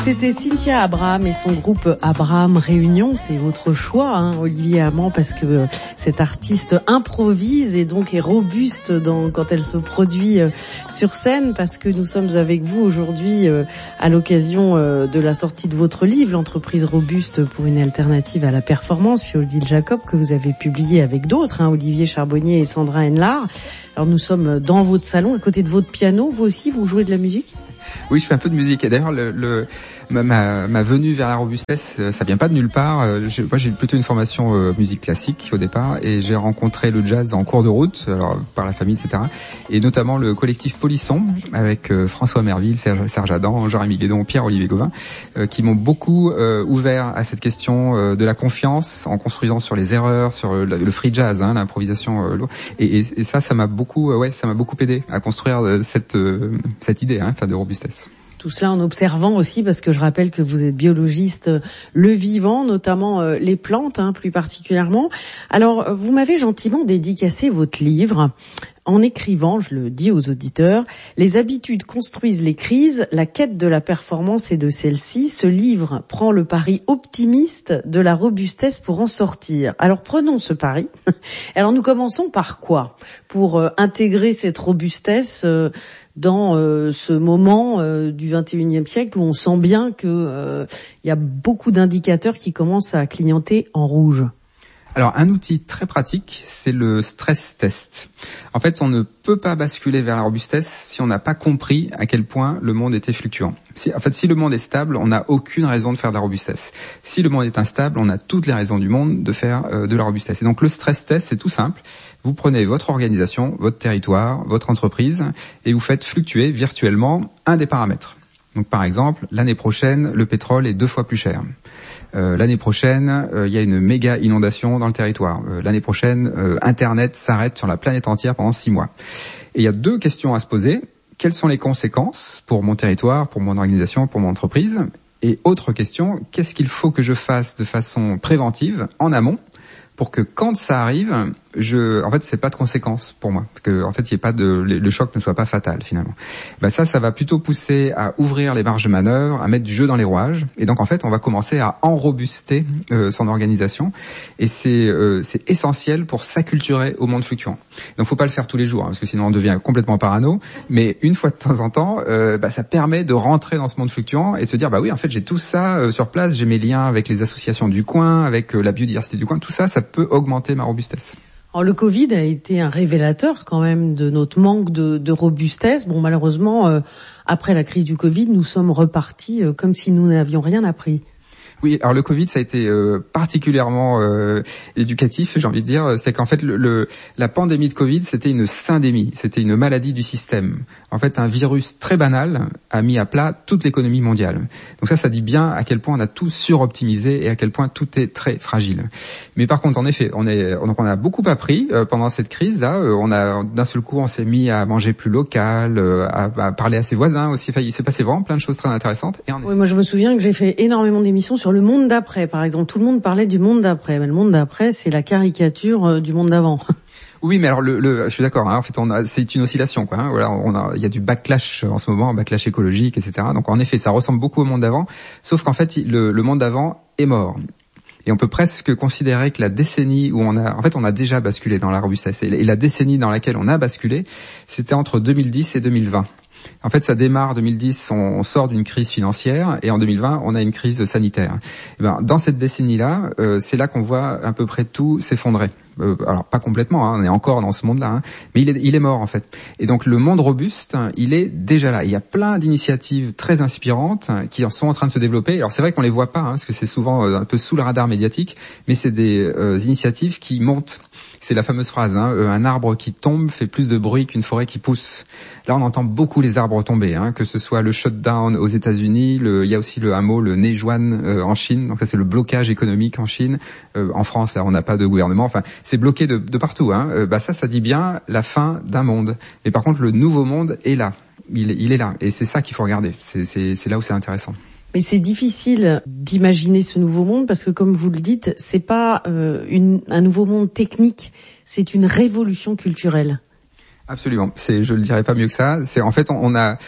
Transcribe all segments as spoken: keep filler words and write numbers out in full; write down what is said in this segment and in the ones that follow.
C'était Cynthia Abraham et son groupe Abraham Réunion. C'est votre choix, hein, Olivier Amand, parce que cette artiste improvise et donc est robuste dans, quand elle se produit sur scène, parce que nous sommes avec vous aujourd'hui à l'occasion de la sortie de votre livre, L'entreprise robuste pour une alternative à la performance, chez Odile Jacob, que vous avez publié avec d'autres, hein, Olivier Charbonnier et Sandra Henlard. Alors nous sommes dans votre salon, à côté de votre piano. Vous aussi, vous jouez de la musique ? Oui, je fais un peu de musique. Et d'ailleurs, le, le ma, ma venue vers la robustesse, ça vient pas de nulle part. Je, moi, j'ai plutôt une formation euh, musique classique au départ, et j'ai rencontré le jazz en cours de route, alors par la famille, et cetera. Et notamment le collectif Polisson, avec euh, François Merville, Serge, Serge Adam, Jérémy Guédon, Pierre-Olivier Gauvin, euh, qui m'ont beaucoup euh, ouvert à cette question euh, de la confiance, en construisant sur les erreurs, sur le, le free jazz, hein, l'improvisation. Euh, et, et, et ça, ça m'a beaucoup, euh, ouais, ça m'a beaucoup aidé à construire euh, cette euh, cette idée, hein, enfin, de robustesse. Tout cela en observant aussi, parce que je rappelle que vous êtes biologiste, euh, le vivant, notamment euh, les plantes, hein, plus particulièrement. Alors, vous m'avez gentiment dédicacé votre livre en écrivant, je le dis aux auditeurs, « Les habitudes construisent les crises, la quête de la performance et de celle-ci. Ce livre prend le pari optimiste de la robustesse pour en sortir. » Alors, prenons ce pari. Alors, nous commençons par quoi ? Pour euh, intégrer cette robustesse euh, dans euh, ce moment euh, du vingt et unième siècle où on sent bien que euh, y a beaucoup d'indicateurs qui commencent à clignoter en rouge. Alors, un outil très pratique, c'est le stress test. En fait, on ne peut pas basculer vers la robustesse si on n'a pas compris à quel point le monde était fluctuant. Si, en fait, si le monde est stable, on n'a aucune raison de faire de la robustesse. Si le monde est instable, on a toutes les raisons du monde de faire euh, de la robustesse. Et donc, le stress test, c'est tout simple. Vous prenez votre organisation, votre territoire, votre entreprise, et vous faites fluctuer virtuellement un des paramètres. Donc, par exemple, l'année prochaine, le pétrole est deux fois plus cher. Euh, l'année prochaine, il euh, y a une méga inondation dans le territoire. Euh, l'année prochaine, euh, Internet s'arrête sur la planète entière pendant six mois. Et il y a deux questions à se poser. Quelles sont les conséquences pour mon territoire, pour mon organisation, pour mon entreprise ? Et autre question, qu'est-ce qu'il faut que je fasse de façon préventive, en amont, pour que quand ça arrive, je, en fait, c'est pas de conséquences pour moi, que en fait, il y ait pas de, le choc ne soit pas fatal finalement. Ben ça, ça va plutôt pousser à ouvrir les marges de manœuvre, à mettre du jeu dans les rouages, et donc en fait, on va commencer à enrobuster euh, son organisation, et c'est euh, c'est essentiel pour s'acculturer au monde fluctuant. Donc, faut pas le faire tous les jours, hein, parce que sinon on devient complètement parano. Mais une fois de temps en temps, euh, bah, ça permet de rentrer dans ce monde fluctuant et se dire, bah oui, en fait, j'ai tout ça euh, sur place, j'ai mes liens avec les associations du coin, avec euh, la biodiversité du coin, tout ça, ça peut augmenter ma robustesse. Alors, le Covid a été un révélateur quand même de notre manque de, de robustesse. Bon, malheureusement, euh, après la crise du Covid, nous sommes repartis euh, comme si nous n'avions rien appris. Oui, alors le Covid, ça a été euh, particulièrement euh, éducatif, j'ai envie de dire. C'est qu'en fait, le, le, la pandémie de Covid, c'était une syndémie, c'était une maladie du système. En fait, un virus très banal a mis à plat toute l'économie mondiale. Donc ça, ça dit bien à quel point on a tout suroptimisé et à quel point tout est très fragile. Mais par contre, en effet, on est, donc on a beaucoup appris euh, pendant cette crise-là. Euh, on a d'un seul coup, on s'est mis à manger plus local, euh, à, à parler à ses voisins aussi. Enfin, il s'est passé vraiment plein de choses très intéressantes. Et en oui, moi je me souviens que j'ai fait énormément d'émissions sur le monde d'après, par exemple. Tout le monde parlait du monde d'après, mais le monde d'après, c'est la caricature euh, du monde d'avant. Oui, mais alors le, le je suis d'accord. Hein, en fait, on a, c'est une oscillation, quoi. Hein, voilà, on a, il y a du backlash en ce moment, un backlash écologique, et cetera. Donc en effet, ça ressemble beaucoup au monde d'avant, sauf qu'en fait, le, le monde d'avant est mort. Et on peut presque considérer que la décennie où on a, en fait, on a déjà basculé dans la robustesse. Et la décennie dans laquelle on a basculé, c'était entre deux mille dix et deux mille vingt. En fait, ça démarre deux mille dix, on, on sort d'une crise financière, et en deux mille vingt, on a une crise sanitaire. Et ben, dans cette décennie-là, euh, c'est là qu'on voit à peu près tout s'effondrer. Euh, alors pas complètement, hein, on est encore dans ce monde-là, hein, mais il est, il est mort en fait. Et donc le monde robuste, il est déjà là. Il y a plein d'initiatives très inspirantes qui en sont en train de se développer. Alors c'est vrai qu'on les voit pas, hein, parce que c'est souvent euh, un peu sous le radar médiatique, mais c'est des euh, initiatives qui montent. C'est la fameuse phrase, hein, euh, un arbre qui tombe fait plus de bruit qu'une forêt qui pousse. Là, on entend beaucoup les arbres tomber, hein, que ce soit le shutdown aux États-Unis, le, il y a aussi le hameau, le Neijuan euh, en Chine. Donc ça, c'est le blocage économique en Chine. Euh, en France, là, on n'a pas de gouvernement. Enfin, c'est bloqué de, de partout. Hein. Euh, bah ça, ça dit bien la fin d'un monde. Mais par contre, le nouveau monde est là. Il, il est là, et c'est ça qu'il faut regarder. C'est, c'est, c'est là où c'est intéressant. Mais c'est difficile d'imaginer ce nouveau monde parce que, comme vous le dites, c'est pas euh, une, un nouveau monde technique, c'est une révolution culturelle. Absolument. C'est, je le dirais pas mieux que ça. C'est en fait, on, on a.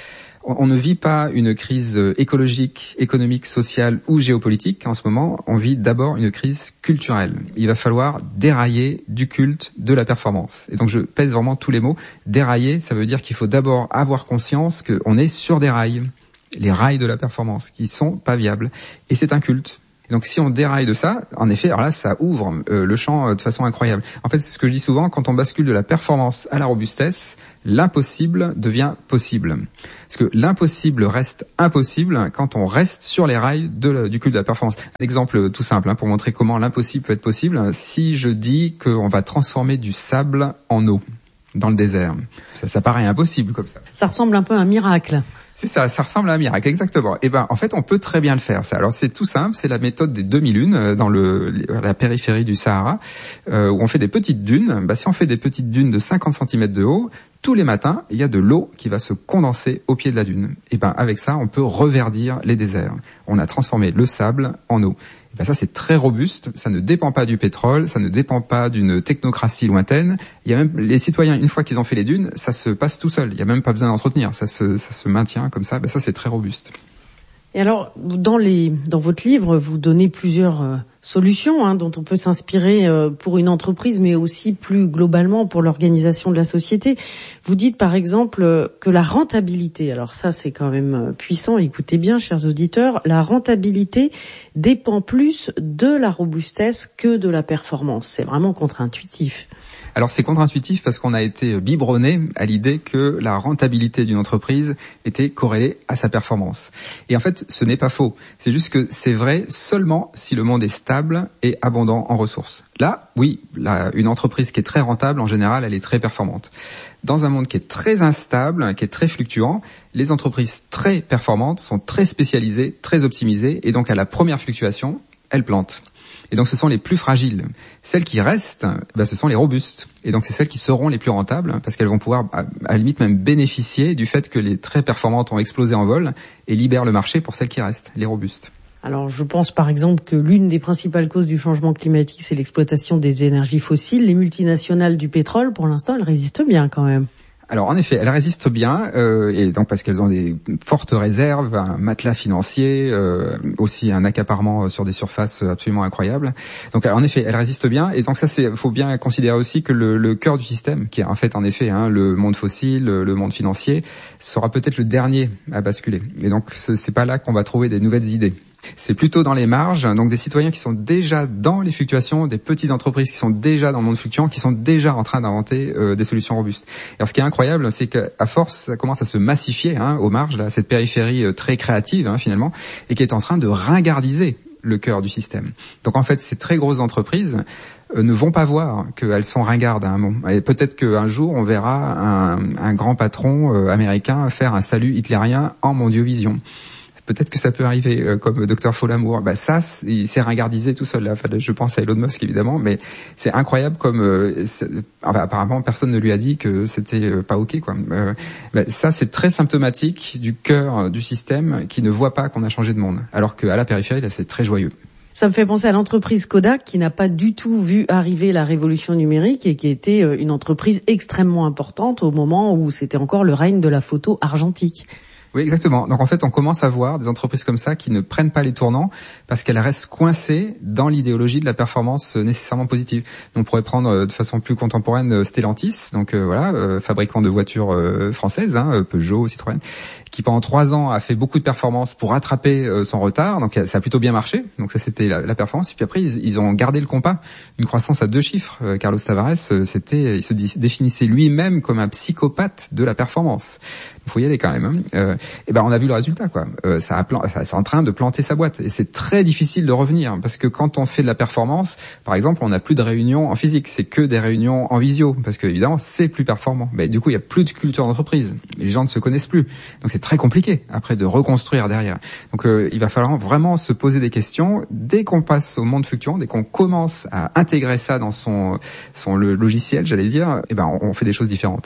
On ne vit pas une crise écologique, économique, sociale ou géopolitique en ce moment. On vit d'abord une crise culturelle. Il va falloir dérailler du culte de la performance. Et donc je pèse vraiment tous les mots. Dérailler, ça veut dire qu'il faut d'abord avoir conscience qu'on est sur des rails. Les rails de la performance, qui sont pas viables. Et c'est un culte. Et donc si on déraille de ça, en effet, alors là, ça ouvre euh, le champ euh, de façon incroyable. En fait, c'est ce que je dis souvent, quand on bascule de la performance à la robustesse, l'impossible devient possible. Parce que l'impossible reste impossible quand on reste sur les rails de la, du culte de la performance. Un exemple tout simple, hein, pour montrer comment l'impossible peut être possible. Si je dis qu'on va transformer du sable en eau dans le désert, ça, ça paraît impossible comme ça. Ça ressemble un peu à un miracle. C'est ça, ça ressemble à un miracle, exactement. Et ben, en fait, on peut très bien le faire. Ça. Alors, c'est tout simple, c'est la méthode des demi-lunes dans le la périphérie du Sahara, euh, où on fait des petites dunes. Ben, si on fait des petites dunes de cinquante centimètres de haut, tous les matins, il y a de l'eau qui va se condenser au pied de la dune. Et ben, avec ça, on peut reverdir les déserts. On a transformé le sable en eau. Ben ça, c'est très robuste, ça ne dépend pas du pétrole, ça ne dépend pas d'une technocratie lointaine. Il y a même les citoyens, une fois qu'ils ont fait les dunes, ça se passe tout seul. Il n'y a même pas besoin d'entretenir, ça se, ça se maintient comme ça. Ben ça, c'est très robuste. Et alors, dans les, dans votre livre, vous donnez plusieurs euh, solutions hein, dont on peut s'inspirer euh, pour une entreprise, mais aussi plus globalement pour l'organisation de la société. Vous dites par exemple euh, que la rentabilité, alors ça c'est quand même euh, puissant, écoutez bien chers auditeurs, la rentabilité dépend plus de la robustesse que de la performance. C'est vraiment contre-intuitif. Alors c'est contre-intuitif parce qu'on a été biberonné à l'idée que la rentabilité d'une entreprise était corrélée à sa performance. Et en fait, ce n'est pas faux. C'est juste que c'est vrai seulement si le monde est stable et abondant en ressources. Là, oui, là, une entreprise qui est très rentable, en général, elle est très performante. Dans un monde qui est très instable, qui est très fluctuant, les entreprises très performantes sont très spécialisées, très optimisées, et donc à la première fluctuation, elles plantent. Et donc ce sont les plus fragiles. Celles qui restent, ben, ce sont les robustes. Et donc c'est celles qui seront les plus rentables parce qu'elles vont pouvoir à, à la limite même bénéficier du fait que les très performantes ont explosé en vol et libèrent le marché pour celles qui restent, les robustes. Alors je pense par exemple que l'une des principales causes du changement climatique, c'est l'exploitation des énergies fossiles. Les multinationales du pétrole, pour l'instant, elles résistent bien quand même. Alors en effet, elles résistent bien, euh, et donc parce qu'elles ont des fortes réserves, un matelas financier, euh, aussi un accaparement sur des surfaces absolument incroyables. Donc en effet, elles résistent bien, et donc ça, c'est, faut bien considérer aussi que le, le cœur du système, qui est en fait en effet hein, le monde fossile, le monde financier, sera peut-être le dernier à basculer. Et donc c'est pas là qu'on va trouver des nouvelles idées. C'est plutôt dans les marges, donc des citoyens qui sont déjà dans les fluctuations, des petites entreprises qui sont déjà dans le monde fluctuant, qui sont déjà en train d'inventer euh, des solutions robustes. Alors ce qui est incroyable, c'est qu'à force, ça commence à se massifier hein, aux marges, là, cette périphérie euh, très créative hein, finalement, et qui est en train de ringardiser le cœur du système. Donc en fait, ces très grosses entreprises euh, ne vont pas voir qu'elles sont ringardes à un moment. Et peut-être qu'un jour, on verra un, un grand patron euh, américain faire un salut hitlérien en mondiovision. Peut-être que ça peut arriver, euh, comme docteur Folamour. Bah ça, il s'est ringardisé tout seul. Là. Enfin, je pense à Elon Musk évidemment, mais c'est incroyable comme euh, enfin, apparemment personne ne lui a dit que c'était euh, pas ok quoi. Euh, bah, ça, c'est très symptomatique du cœur du système qui ne voit pas qu'on a changé de monde, alors qu'à la périphérie, là, c'est très joyeux. Ça me fait penser à l'entreprise Kodak qui n'a pas du tout vu arriver la révolution numérique et qui était une entreprise extrêmement importante au moment où c'était encore le règne de la photo argentique. Oui, exactement. Donc en fait, on commence à voir des entreprises comme ça qui ne prennent pas les tournants parce qu'elles restent coincées dans l'idéologie de la performance nécessairement positive. Donc on pourrait prendre de façon plus contemporaine Stellantis, donc euh, voilà, euh, fabricant de voitures euh, françaises, hein, Peugeot, Citroën, qui pendant trois ans a fait beaucoup de performances pour rattraper euh, son retard. Donc ça a plutôt bien marché. Donc ça c'était la, la performance. Et puis après ils, ils ont gardé le compas, une croissance à deux chiffres. Euh, Carlos Tavares, euh, c'était, il se définissait lui-même comme un psychopathe de la performance. Il faut y aller quand même. Hein. Euh, et ben on a vu le résultat quoi. Euh, ça a plan- ça, c'est en train de planter sa boîte et c'est très difficile de revenir parce que quand on fait de la performance, par exemple, on n'a plus de réunions en physique, c'est que des réunions en visio parce que évidemment c'est plus performant. Mais du coup il y a plus de culture d'entreprise, les gens ne se connaissent plus, donc c'est très compliqué après de reconstruire derrière. Donc euh, il va falloir vraiment se poser des questions dès qu'on passe au monde fluctuant, dès qu'on commence à intégrer ça dans son son le logiciel, j'allais dire. Et ben on, on fait des choses différentes.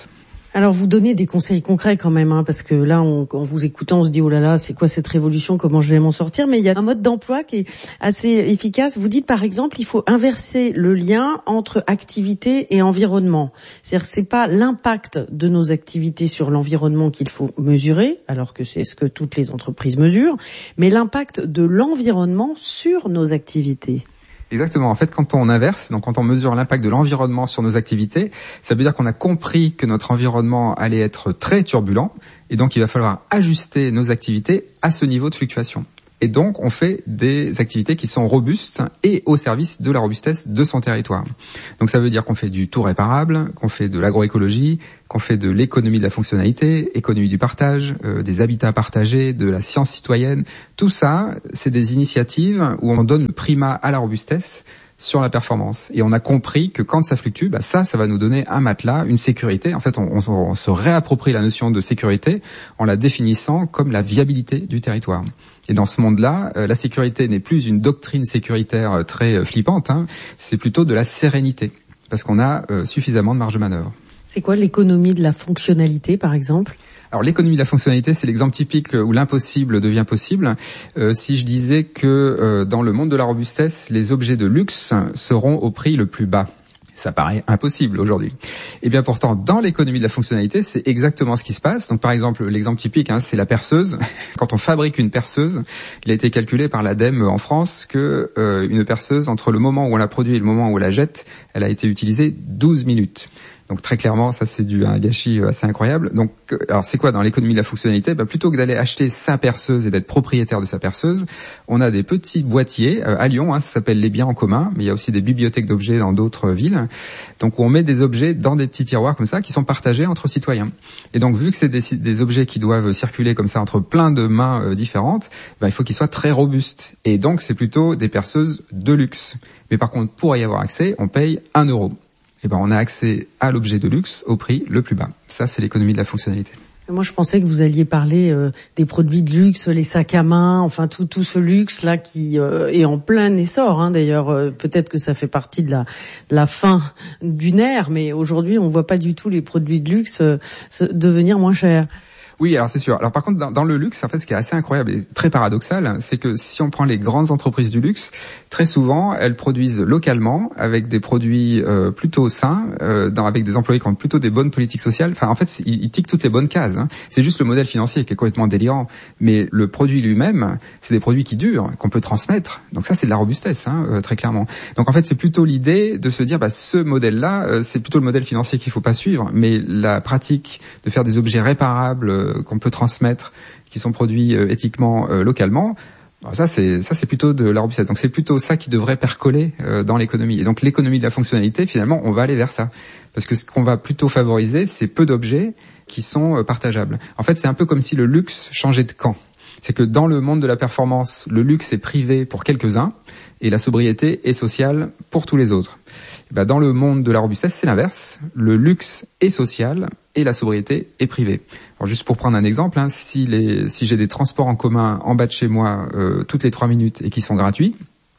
Alors vous donnez des conseils concrets quand même, hein, parce que là, on, en vous écoutant, on se dit oh là là, c'est quoi cette révolution, comment je vais m'en sortir? Mais il y a un mode d'emploi qui est assez efficace. Vous dites par exemple, il faut inverser le lien entre activité et environnement. C'est-à-dire que c'est pas l'impact de nos activités sur l'environnement qu'il faut mesurer, alors que c'est ce que toutes les entreprises mesurent, mais l'impact de l'environnement sur nos activités. Exactement. En fait, quand on inverse, donc quand on mesure l'impact de l'environnement sur nos activités, ça veut dire qu'on a compris que notre environnement allait être très turbulent, et donc il va falloir ajuster nos activités à ce niveau de fluctuation. Et donc, on fait des activités qui sont robustes et au service de la robustesse de son territoire. Donc, ça veut dire qu'on fait du tout réparable, qu'on fait de l'agroécologie, qu'on fait de l'économie de la fonctionnalité, économie du partage, euh, des habitats partagés, de la science citoyenne. Tout ça, c'est des initiatives où on donne le primat à la robustesse sur la performance. Et on a compris que quand ça fluctue, bah ça, ça va nous donner un matelas, une sécurité. En fait, on, on, on se réapproprie la notion de sécurité en la définissant comme la viabilité du territoire. Et dans ce monde-là, euh, la sécurité n'est plus une doctrine sécuritaire euh, très euh, flippante, hein, c'est plutôt de la sérénité, parce qu'on a euh, suffisamment de marge de manœuvre. C'est quoi l'économie de la fonctionnalité, par exemple ? Alors l'économie de la fonctionnalité, c'est l'exemple typique où l'impossible devient possible. Euh, si je disais que euh, dans le monde de la robustesse, les objets de luxe seront au prix le plus bas. Ça paraît impossible aujourd'hui. Et bien pourtant, dans l'économie de la fonctionnalité, c'est exactement ce qui se passe. Donc par exemple, l'exemple typique, hein, c'est la perceuse. Quand on fabrique une perceuse, il a été calculé par l'ADEME en France que euh, une perceuse, entre le moment où on la produit et le moment où on la jette, elle a été utilisée douze minutes. Donc très clairement, ça c'est dû à un gâchis assez incroyable. Donc, alors c'est quoi dans l'économie de la fonctionnalité ? Ben, plutôt que d'aller acheter sa perceuse et d'être propriétaire de sa perceuse, on a des petits boîtiers euh, à Lyon. Hein, ça s'appelle les biens en commun, mais il y a aussi des bibliothèques d'objets dans d'autres villes. Donc on met des objets dans des petits tiroirs comme ça qui sont partagés entre citoyens. Et donc vu que c'est des, des objets qui doivent circuler comme ça entre plein de mains euh, différentes, ben, il faut qu'ils soient très robustes. Et donc c'est plutôt des perceuses de luxe. Mais par contre, pour y avoir accès, on paye un euro. Eh ben, on a accès à l'objet de luxe au prix le plus bas. Ça, c'est l'économie de la fonctionnalité. Moi, je pensais que vous alliez parler euh, des produits de luxe, les sacs à main, enfin tout tout ce luxe là qui euh, est en plein essor. Hein, d'ailleurs, euh, peut-être que ça fait partie de la la fin d'une ère, mais aujourd'hui, on voit pas du tout les produits de luxe euh, se, devenir moins chers. Oui, alors c'est sûr. Alors par contre, dans, dans le luxe, en fait, ce qui est assez incroyable et très paradoxal, c'est que si on prend les grandes entreprises du luxe, très souvent, elles produisent localement avec des produits euh, plutôt sains, euh, dans, avec des employés qui ont plutôt des bonnes politiques sociales. Enfin, en fait, ils, ils tiquent toutes les bonnes cases. Hein. C'est juste le modèle financier qui est complètement délirant. Mais le produit lui-même, c'est des produits qui durent, qu'on peut transmettre. Donc ça, c'est de la robustesse, hein, euh, très clairement. Donc en fait, c'est plutôt l'idée de se dire, bah, ce modèle-là, euh, c'est plutôt le modèle financier qu'il faut pas suivre. Mais la pratique de faire des objets réparables, euh, qu'on peut transmettre, qui sont produits euh, éthiquement euh, localement, alors ça c'est ça c'est plutôt de la robustesse. Donc c'est plutôt ça qui devrait percoler euh, dans l'économie. Et donc l'économie de la fonctionnalité, finalement, on va aller vers ça, parce que ce qu'on va plutôt favoriser, c'est peu d'objets qui sont euh, partageables. En fait, c'est un peu comme si le luxe changeait de camp. C'est que dans le monde de la performance, le luxe est privé pour quelques-uns et la sobriété est sociale pour tous les autres. Et ben dans le monde de la robustesse, c'est l'inverse. Le luxe est social et la sobriété est privée. Alors juste pour prendre un exemple, hein, si, les, si j'ai des transports en commun en bas de chez moi euh, toutes les trois minutes et qui sont gratuits,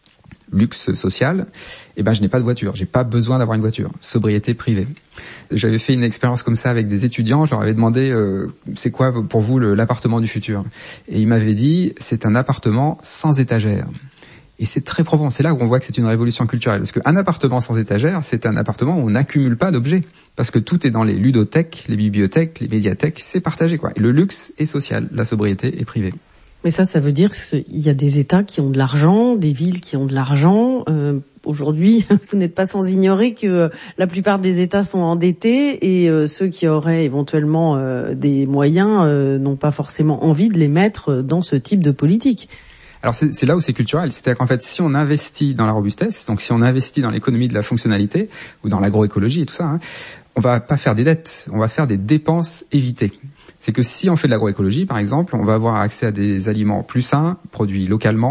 luxe social, eh ben je n'ai pas de voiture, j'ai pas besoin d'avoir une voiture. Sobriété privée. J'avais fait une expérience comme ça avec des étudiants, je leur avais demandé euh, c'est quoi pour vous le, l'appartement du futur, et ils m'avaient dit c'est un appartement sans étagère. Et c'est très profond, c'est là où on voit que c'est une révolution culturelle, parce qu'un appartement sans étagère, c'est un appartement où on n'accumule pas d'objets, parce que tout est dans les ludothèques, les bibliothèques, les médiathèques, c'est partagé quoi. Et le luxe est social, la sobriété est privée. Mais ça, ça veut dire qu'il y a des États qui ont de l'argent, des villes qui ont de l'argent. Euh, aujourd'hui, vous n'êtes pas sans ignorer que la plupart des États sont endettés et euh, ceux qui auraient éventuellement euh, des moyens euh, n'ont pas forcément envie de les mettre dans ce type de politique. Alors c'est, c'est là où c'est culturel, c'est-à-dire qu'en fait, si on investit dans la robustesse, donc si on investit dans l'économie de la fonctionnalité ou dans l'agroécologie et tout ça, hein, on va pas faire des dettes, on va faire des dépenses évitées. C'est que si on fait de l'agroécologie, par exemple, on va avoir accès à des aliments plus sains, produits localement,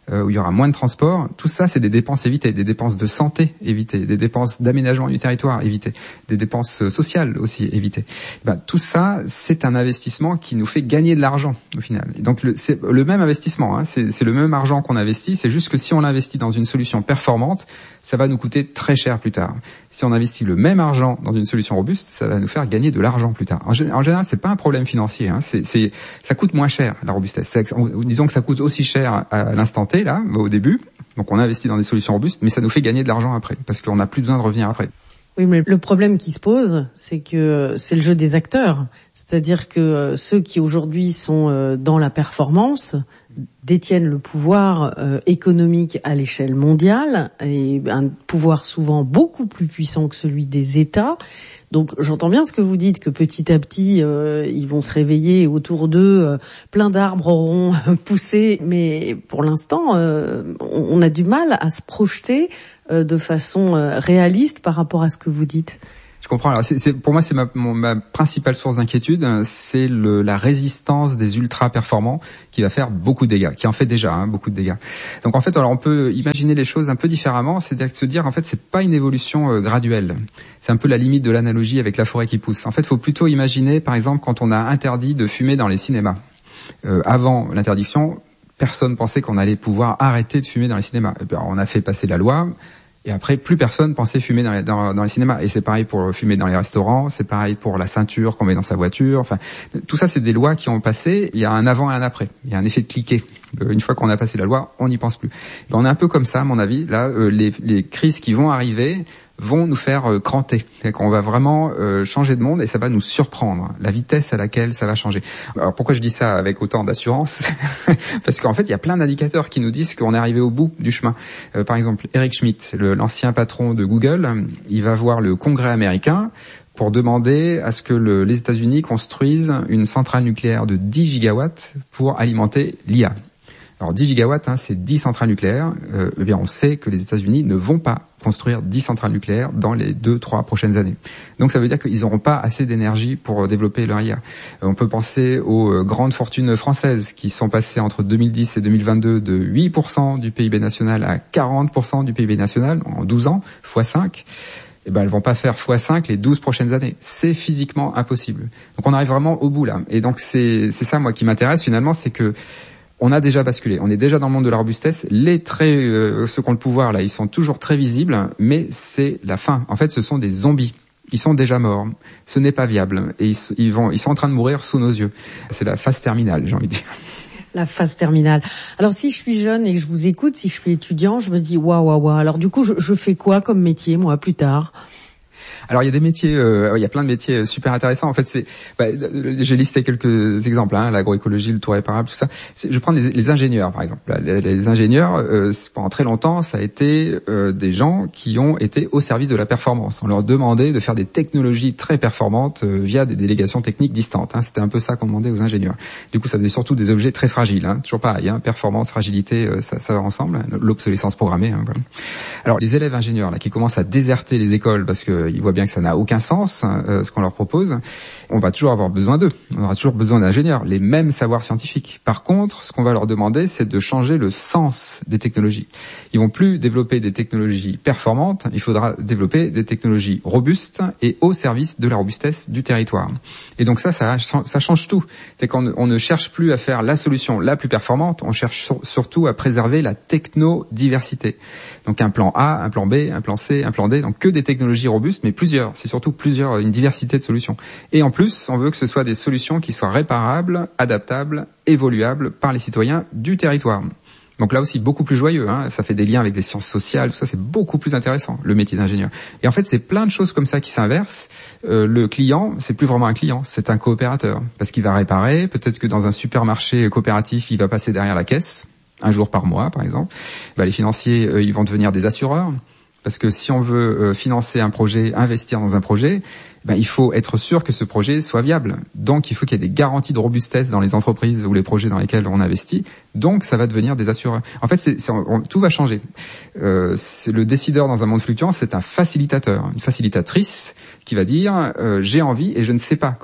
euh, où il y aura moins de transport. Tout ça, c'est des dépenses évitées, des dépenses de santé évitées, des dépenses d'aménagement du territoire évitées, des dépenses sociales aussi évitées. Ben, tout ça, c'est un investissement qui nous fait gagner de l'argent au final. Et donc le, c'est le même investissement, hein, c'est, c'est le même argent qu'on investit, c'est juste que si on l'investit dans une solution performante, ça va nous coûter très cher plus tard. Si on investit le même argent dans une solution robuste, ça va nous faire gagner de l'argent plus tard. En, en général, c'est pas un problème financier, hein, c'est, c'est, ça coûte moins cher la robustesse. C'est, disons que ça coûte aussi cher à l'instant T là, au début. Donc on investit dans des solutions robustes, mais ça nous fait gagner de l'argent après, parce qu'on n'a plus besoin de revenir après. Oui, mais le problème qui se pose, c'est que c'est le jeu des acteurs. C'est-à-dire que ceux qui aujourd'hui sont dans la performance détiennent le pouvoir euh, économique à l'échelle mondiale, et un pouvoir souvent beaucoup plus puissant que celui des États. Donc j'entends bien ce que vous dites, que petit à petit euh, ils vont se réveiller autour d'eux, euh, plein d'arbres auront poussé, mais pour l'instant euh, on, on a du mal à se projeter euh, de façon euh, réaliste par rapport à ce que vous dites. Je comprends. Alors, c'est, c'est, pour moi, c'est ma, mon, ma principale source d'inquiétude, c'est le, la résistance des ultra performants qui va faire beaucoup de dégâts, qui en fait déjà hein, beaucoup de dégâts. Donc en fait, alors on peut imaginer les choses un peu différemment, c'est-à-dire de se dire en fait c'est pas une évolution euh, graduelle. C'est un peu la limite de l'analogie avec la forêt qui pousse. En fait, il faut plutôt imaginer, par exemple, quand on a interdit de fumer dans les cinémas. Euh, avant l'interdiction, personne pensait qu'on allait pouvoir arrêter de fumer dans les cinémas. Et bien, on a fait passer la loi. Et après, plus personne pensait fumer dans les, dans, dans les cinémas. Et c'est pareil pour fumer dans les restaurants, c'est pareil pour la ceinture qu'on met dans sa voiture. Enfin, tout ça, c'est des lois qui ont passé. Il y a un avant et un après. Il y a un effet de cliquet. Une fois qu'on a passé la loi, on n'y pense plus. Ben, on est un peu comme ça, à mon avis. Là, euh, les, les crises qui vont arriver vont nous faire euh, cranter. C'est-à-dire qu'on va vraiment euh, changer de monde et ça va nous surprendre, la vitesse à laquelle ça va changer. Alors pourquoi je dis ça avec autant d'assurance? Parce qu'en fait, il y a plein d'indicateurs qui nous disent qu'on est arrivé au bout du chemin. Euh, par exemple, Eric Schmidt, le, l'ancien patron de Google, il va voir le Congrès américain pour demander à ce que le, les États-Unis construisent une centrale nucléaire de dix gigawatts pour alimenter l'I A. Alors dix gigawatts, hein, c'est dix centrales nucléaires. Euh, eh bien, on sait que les États-Unis ne vont pas construire dix centrales nucléaires dans les deux, trois prochaines années. Donc ça veut dire qu'ils n'auront pas assez d'énergie pour développer leur I A. Euh, on peut penser aux euh, grandes fortunes françaises qui sont passées entre deux mille dix et deux mille vingt-deux de huit pour cent du P I B national à quarante pour cent du P I B national en douze ans, fois cinq. Eh ben, elles vont pas faire fois cinq les douze prochaines années. C'est physiquement impossible. Donc on arrive vraiment au bout là. Et donc c'est, c'est ça moi qui m'intéresse finalement, c'est que on a déjà basculé, on est déjà dans le monde de la robustesse. Les traits, euh, ceux qui ont le pouvoir là, ils sont toujours très visibles, mais c'est la fin. En fait, ce sont des zombies. Ils sont déjà morts. Ce n'est pas viable et ils, ils vont, ils sont en train de mourir sous nos yeux. C'est la phase terminale, j'ai envie de dire. La phase terminale. Alors si je suis jeune et que je vous écoute, si je suis étudiant, je me dis waouh waouh waouh. Alors du coup, je, je fais quoi comme métier moi plus tard? Alors il y a des métiers, euh, il y a plein de métiers super intéressants. En fait, c'est, bah, j'ai listé quelques exemples, hein, l'agroécologie, le tout réparable, tout ça. C'est, je prends les, les ingénieurs par exemple. Les, les ingénieurs, euh, pendant très longtemps, ça a été euh, des gens qui ont été au service de la performance. On leur demandait de faire des technologies très performantes euh, via des délégations techniques distantes. Hein. C'était un peu ça qu'on demandait aux ingénieurs. Du coup, ça faisait surtout des objets très fragiles. Hein. Toujours pareil, hein, performance, fragilité, euh, ça, ça va ensemble. Hein, l'obsolescence programmée. Hein, voilà. Alors les élèves ingénieurs là qui commencent à déserter les écoles parce qu'ils voient bien que ça n'a aucun sens, euh, ce qu'on leur propose, on va toujours avoir besoin d'eux. On aura toujours besoin d'ingénieurs, les mêmes savoirs scientifiques. Par contre, ce qu'on va leur demander, c'est de changer le sens des technologies. Ils vont plus développer des technologies performantes, il faudra développer des technologies robustes et au service de la robustesse du territoire. Et donc ça, ça, ça change tout. C'est qu'on on ne cherche plus à faire la solution la plus performante, on cherche sur, surtout à préserver la technodiversité. Donc un plan A, un plan B, un plan C, un plan D, donc que des technologies robustes, mais plusieurs. C'est surtout plusieurs, une diversité de solutions. Et en plus, on veut que ce soit des solutions qui soient réparables, adaptables, évoluables par les citoyens du territoire. Donc là aussi, beaucoup plus joyeux, hein. Ça fait des liens avec les sciences sociales, tout ça, c'est beaucoup plus intéressant, le métier d'ingénieur. Et en fait, c'est plein de choses comme ça qui s'inversent. Euh, le client, c'est plus vraiment un client, c'est un coopérateur. Parce qu'il va réparer, peut-être que dans un supermarché coopératif, il va passer derrière la caisse, un jour par mois, par exemple. Bah, les financiers, eux, ils vont devenir des assureurs. Parce que si on veut euh, financer un projet, investir dans un projet, ben, il faut être sûr que ce projet soit viable. Donc, il faut qu'il y ait des garanties de robustesse dans les entreprises ou les projets dans lesquels on investit. Donc, ça va devenir des assureurs. En fait, c'est, c'est, on, tout va changer. Euh, c'est le décideur dans un monde fluctuant, c'est un facilitateur, une facilitatrice qui va dire euh, « j'ai envie et je ne sais pas comment faire ».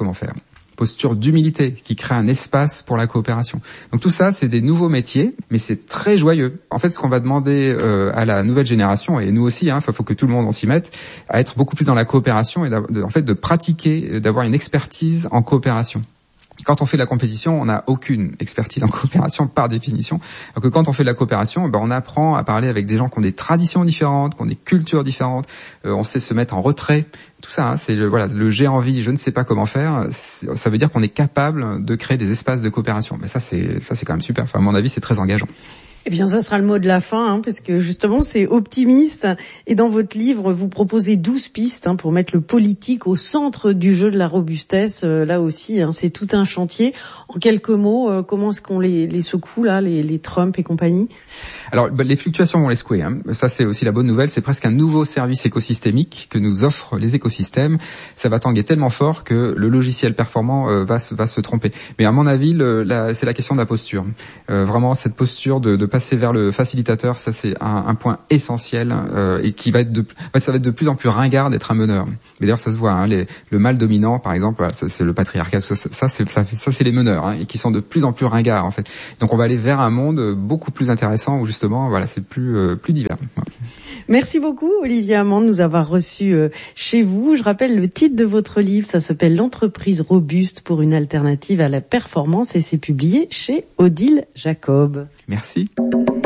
posture d'humilité, qui crée un espace pour la coopération. Donc tout ça, c'est des nouveaux métiers, mais c'est très joyeux. En fait, ce qu'on va demander euh, à la nouvelle génération, et nous aussi, hein, il faut que tout le monde s'y mette, à être beaucoup plus dans la coopération et de, en fait de pratiquer, d'avoir une expertise en coopération. Quand on fait de la compétition, on n'a aucune expertise en coopération par définition. Alors que quand on fait de la coopération, ben on apprend à parler avec des gens qui ont des traditions différentes, qui ont des cultures différentes. Euh, on sait se mettre en retrait. Tout ça, hein, c'est le voilà, le j'ai envie, je ne sais pas comment faire. Ça veut dire qu'on est capable de créer des espaces de coopération. Mais ça, c'est ça, c'est quand même super. Enfin, à mon avis, c'est très engageant. Eh bien, ça sera le mot de la fin, hein, parce que justement, c'est optimiste. Et dans votre livre, vous proposez douze pistes hein, pour mettre le politique au centre du jeu de la robustesse. Euh, là aussi, hein, c'est tout un chantier. En quelques mots, euh, comment est-ce qu'on les, les secoue, là, les, les Trump et compagnie? Alors, bah, les fluctuations vont les secouer. Hein. Ça, c'est aussi la bonne nouvelle. C'est presque un nouveau service écosystémique que nous offrent les écosystèmes. Ça va tanguer tellement fort que le logiciel performant euh, va, se, va se tromper. Mais à mon avis, le, la, c'est la question de la posture. Euh, vraiment, cette posture de, de passer vers le facilitateur, ça c'est un, un point essentiel euh, et qui va être de, en fait, ça va être de plus en plus ringard d'être un meneur. Mais d'ailleurs, ça se voit. Hein, les, le mâle dominant, par exemple, ça, c'est le patriarcat. Ça, ça, ça, c'est, ça, ça, c'est les meneurs hein, et qui sont de plus en plus ringards en fait. Donc, on va aller vers un monde beaucoup plus intéressant où justement, voilà, c'est plus euh, plus divers. Voilà. Merci beaucoup, Olivier Amand, de nous avoir reçus euh, chez vous. Je rappelle le titre de votre livre, ça s'appelle L'entreprise robuste pour une alternative à la performance et c'est publié chez Odile Jacob. Merci.